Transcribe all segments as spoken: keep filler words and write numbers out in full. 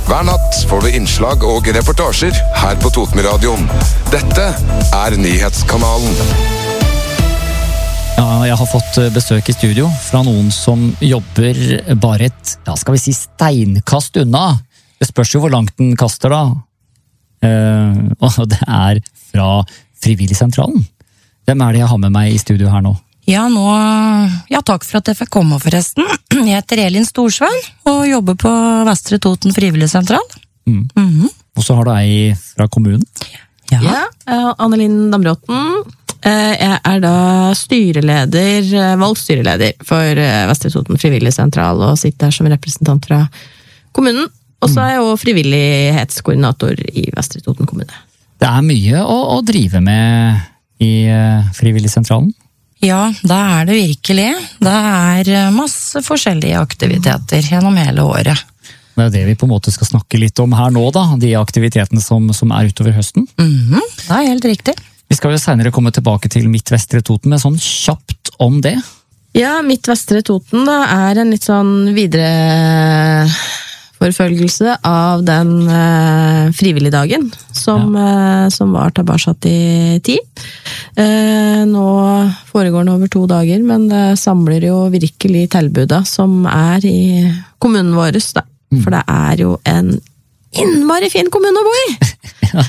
Hver natt får du innslag og reportasjer her på Totenradioen. Dette er Nyhetskanalen. Ja, jeg har fått besøk i studio fra noen som jobber bare et, ja, skal vi si steinkast unna. Det spørs jo hvor langt den kaster da. Eh, og det er fra Frivilligsentralen. Hvem er det jeg har med meg i studio her nå? Ja, nå, ja, takk for at jeg fikk komme forresten. Jeg heter Elin Storsvein og jobber på Vestre Toten Frivilligsentral. Mm. Mm-hmm. Og så har du ei fra kommunen. Ja, ja Annelin Dambråten. Jeg er da styreleder, valgstyreleder for Vestre Toten Frivilligsentral og sitter her som representant fra kommunen. Og så er jeg også frivillighetskoordinator i Vestre Toten kommune. Det er mye å, å drive med i Frivilligsentralen. Ja, det er det virkelig. Det er masse forskjellige aktiviteter gjennom hele året. Det er det vi på en måte skal snakke litt om her nå da, de aktivitetene som, som er utover høsten. Mhm, det er helt riktig. Vi skal jo senere komme tilbake til Midt Vestre Toten, men sånn kjapt om det. Ja, Midt Vestre Toten da, er en litt sånn videre forfølgelse av den eh, frivilligdagen som, ja. eh, som var tilbake i tid. Eh, nå foregår den over to dager, men det samler jo virkelig tilbudet som er i kommunen vår, da. Mm. For det er jo en innmari fin kommune å bo i! Ja.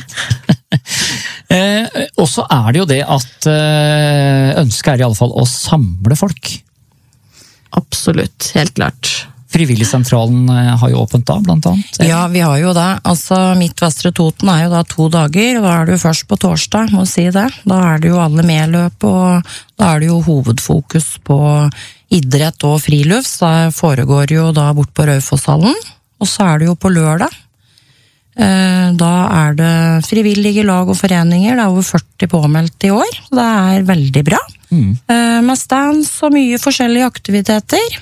Eh, og så er det jo det at eh, ønsket er i alle fall å samle folk. Absolutt, helt klart. Frivilligsentralen har jo åpent da, blant annet. Ja, vi har jo det. Altså, Midt Vestre Toten er jo da to dager, og da er det jo først på torsdag, må si det. Da er det jo alle medløp, og da er det jo hovedfokus på idrett og frilufts. Det foregår jo da bort på Raufosshallen, og så er det jo på lørdag. Da er det frivillige lag og foreninger, det er over førti påmeldt i år, så det er veldig bra. Mm. Med stands og mye forskjellige aktiviteter.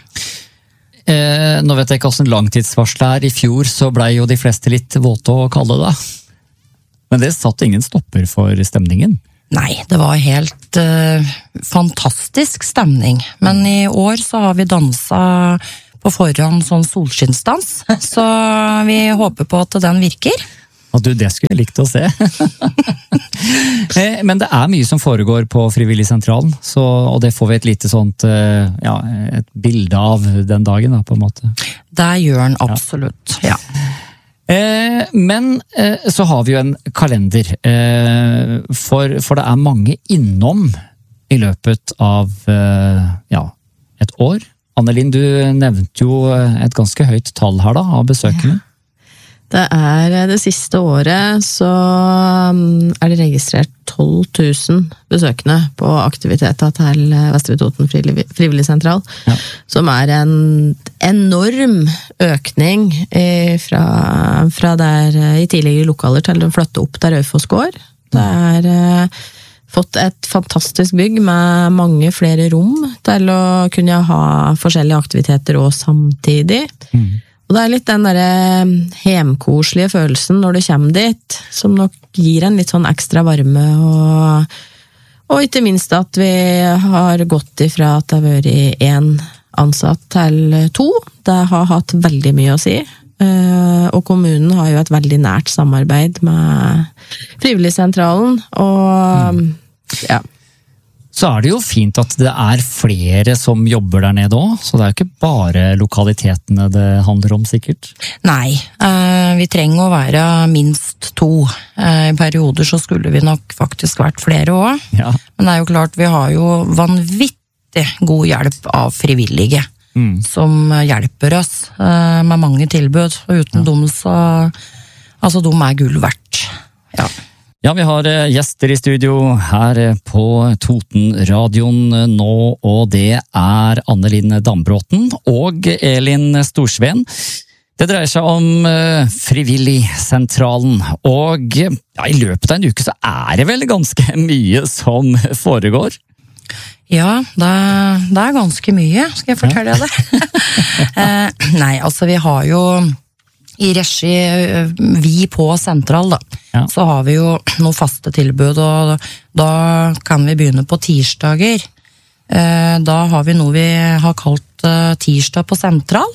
Eh, nå vet jeg ikke hvordan langtidsvarsel er. I fjor så ble jo de fleste litt våte og kalde da. Men det satt ingen stopper for stemningen. Nei, det var helt uh, fantastisk stemning. Men i år så har vi danset på forhånd sånn solskinnsdans, så vi håper på at den virker. Ja, du, det skulle jeg likt å se. Men det er mye som foregår på Frivilligsentralen, så, og det får vi et lite sånt, ja, et bilde av den dagen da, på en måte. Det gjør den absolutt, ja. ja. Men så har vi jo en kalender, for, for det er mange innom i løpet av, ja, et år. Annelin, du nevnte jo et ganske høyt tall her da, av besøkende. Det er det siste året så er det registrert tolv tusen besøkende på aktiviteter til Vestre Toten Frivilligsentral, ja. Som er en enorm økning fra, fra der i tidligere lokaler til de flytte opp der Raufoss gård. Det er fått et fantastisk bygg med mange flere rom til å kunne ha forskjellige aktiviteter og samtidig. Mm. Og det er litt den der hemkoselige følelsen når du kommer dit, som nok gir en litt sånn ekstra varme, og, og ikke minst at vi har gått ifra at det har vært en ansatt til to. Det har hatt veldig mye å si. Og kommunen har jo et veldig nært samarbeid med Frivilligsentralen, og mm. ja. Så er det jo fint at det er flere som jobber der nede også, så det er jo ikke bare lokalitetene det handler om sikkert. Nei, vi trenger å være minst to. I perioder så skulle vi nok faktisk vært flere også, ja. Men det er jo klart vi har jo vanvittig god hjelp av frivillige. Mm. Som hjelper oss uh, med mange tilbud, og uten ja. Dem så altså de er gull verdt. Ja. Ja, vi har uh, gjester i studio her på Totenradioen nå, og det er Annelin Dambråten og Elin Storsvein. Det dreier seg om uh, Frivilligsentralen, og ja, i løpet av en uke så er det vel ganske mye som foregår. Ja, det, det er ganske mye, skal jeg fortelle ja. Det. eh, nei, altså vi har jo i regi, vi på sentral da, ja. Så har vi jo noen faste tilbud, og da kan vi begynne på tirsdager. Eh, da har vi noe vi har kalt uh, tirsdag på sentral.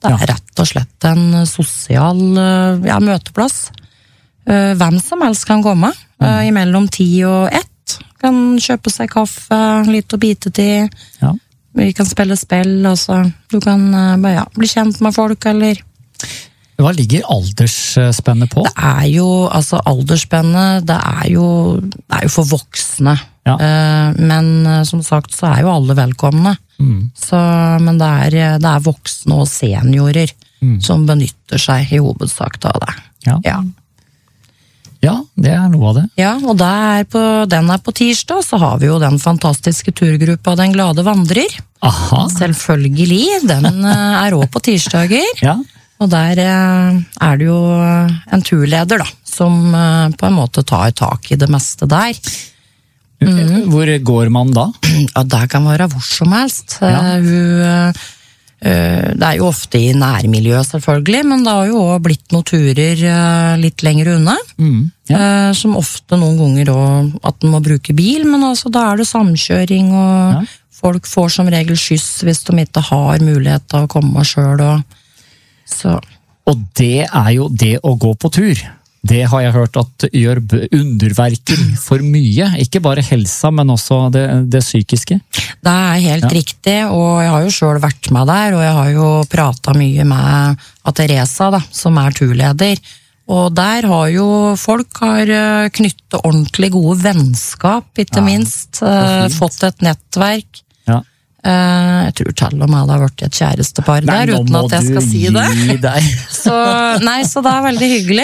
Det er rett og slett en sosial ja, møteplass. Hvem som helst kan komme, mm. imellom ti og ett. Kan kjøpe seg kaffe, litt å bite til. Ja. Vi kan spille spill, altså. Du kan ja, bli kjent med folk, eller... Hva ligger aldersspennet på? Det er jo, altså aldersspennet, det er jo, det er jo for voksne. Ja. Men som sagt så er jo alle velkomne. Mm. Så, men det er, det er voksne og seniorer mm. som benytter seg i hovedsak av det. Ja. Ja. Ja, det er noe av det. Ja, og er på, den er på tirsdag, så har vi jo den fantastiske turgruppa Den glade vandrer. Aha. Selvfølgelig, den er også på tirsdager. Ja. Og der er det jo en turleder da, som på en måte tar tak i det meste der. Mm. Hvor går man da? Ja, det kan være hvor som helst. Ja. Hun, det er jo ofte i nærmiljøet selvfølgelig, men det har jo også blitt noen turer litt lenger unna. Mm. Ja. Som ofte noen ganger også at den må bruke bil, men altså da er det samkjøring, og ja. Folk får som regel skyss hvis de ikke har mulighet til å komme selv og Så. Og det er jo det å gå på tur. Det har jeg hørt at gjør underverker for mye. Ikke bare helsa, men også det, det psykiske. Det er helt ja. Riktig, og jeg har jo selv vært med der, og jeg har jo pratet mye med Teresa, da, som er turleder. Og der har jo folk har knyttet ordentlig gode vennskap, ikke ja. Minst. Fått et nettverk. Ja. Jeg tror til og med det har vært et kjærestepar nei, der, uten at jeg skal si det. så, nei, så det er veldig hyggelig.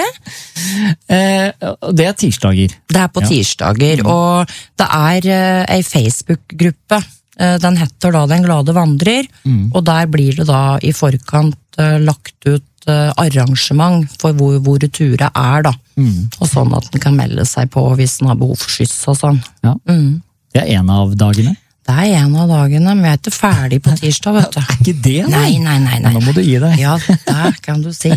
Eh, det er tirsdager. Det er på ja. Tirsdager, og det er eh, en Facebook-gruppe. Eh, den heter da Den glade vandrer, mm. og der blir det da i forkant eh, lagt ut eh, arrangement for hvor, hvor turet er da. Mm. Og sånn at den kan melde seg på hvis den har behov for skyss og sånn. Ja. Mm. Det er en av dagene. Det er en av dagene, men jeg er ikke ferdig på tirsdag, vet du. Er ikke det? Nei, nei, nei. nei. Nå må du gi deg. Ja, det kan du si.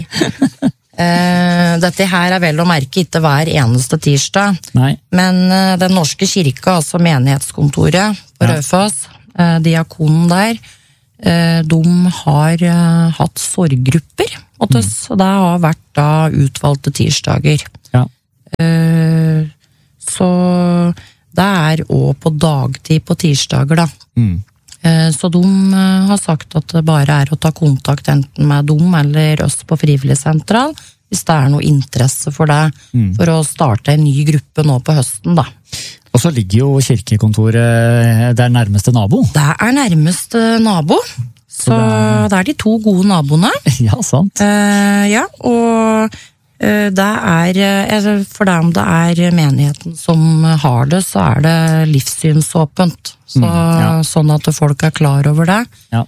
uh, dette her er vel å merke ikke hver eneste tirsdag, nei. Men uh, den norske kirka, altså menighetskontoret på ja. Raufoss, uh, diakonen der, uh, de har uh, hatt sorggrupper, og det, mm. det har vært da utvalgte tirsdager. Ja. Uh, så... Det er også på dagtid på tirsdager da. Mm. Så de har sagt at det bare er å ta kontakt enten med dem eller oss på Frivillig Sentral, hvis det er noe interesse for det, mm. for å starte en ny gruppe nå på høsten da. Og så ligger jo kirkekontoret der nærmeste nabo. Det er nærmeste nabo, så, så det, er... det er de to gode naboene. Ja, sant. Uh, ja, og... Det er, for dem det er menigheten som har det, så er det livssynsåpent. Så, mm, ja. Sånn at folk er klar over det. Ja.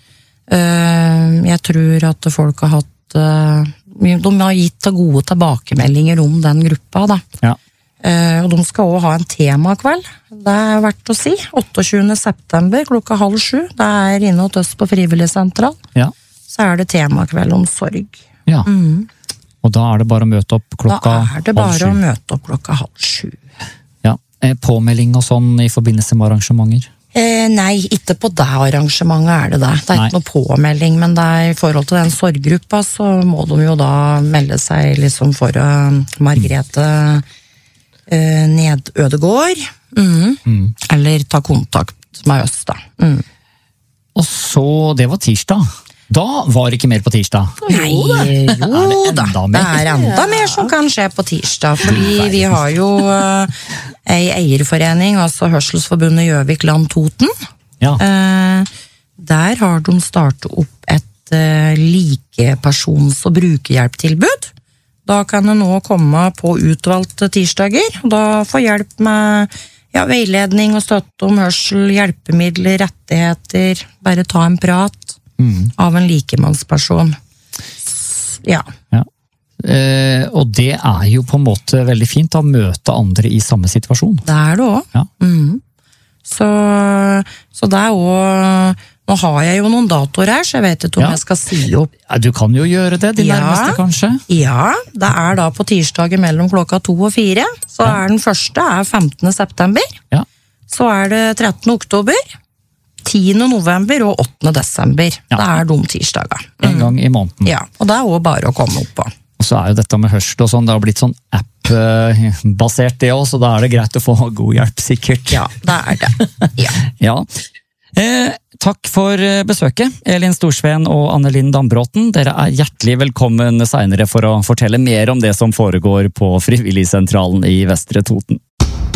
Jeg tror at folk har hatt, de har gitt gode tilbakemeldinger om den gruppa da. Ja. Og de skal også ha en temakveld. Det er verdt å si. otteogtjuende september klokka halv sju. Det er inne hos oss på Frivillig Sentral. Ja. Så er det temakveld om sorg. Ja. Mm. Og da er det bare å møte opp klokka halv sju? Da er det bare å møte opp klokka halv sju. Ja. Påmelding og sånn i forbindelse med arrangementer? Eh, nei, ikke på det arrangementet er det det. Det er nei. Ikke noe påmelding, men det er, i forhold til den sorggruppa, så må de jo da melde seg liksom for uh, Margrethe uh, Nedødegård. Mm. Mm. Eller ta kontakt med oss da. Mm. Og så, det var tirsdag. Da var det ikke mer på tirsdag. Nei, jo da. Det er enda mer som kan skje på tirsdag, fordi vi har jo uh, ei eierforening, altså Hørselsforbundet Gjøvik Land Toten. Ja. Uh, der har de startet opp et uh, likepersons- og brukerhjelptilbud. Da kan det nå komme på utvalgte tirsdager, og da få hjelp med ja, veiledning og støtte om hørsel, hjelpemidler, rettigheter, bare ta en prat. Mm. Av en likemannsperson. Ja. ja. Eh, og det er jo på en måte veldig fint å møte andre i samme situasjon. Det er det også. Ja. Mm. Så, så det er også... Nå har jeg jo noen datoer her, så jeg vet ikke om ja. Jeg skal si opp. Ja, du kan jo gjøre det, de ja. Nærmeste kanskje. Ja, det er da på tirsdager mellom klokka to og fire. Så ja. Er den første er femtende september. Ja. Så er det trettende oktober. tiende november og åttende desember. Ja. Det er de tirsdager. En gang i måneden. Ja, og det er også bare å komme opp på. Og så er jo dette med hørsel og sånn, det har blitt sånn app-basert det også, så da er det greit å få god hjelp, sikkert. Ja, det er det. Ja. Ja. Eh, takk for besøket, Elin Storsveen og Anne-Linn Dambråten. Dere er hjertelig velkommen senere for å fortelle mer om det som foregår på Frivilligsentralen i Vestre Toten.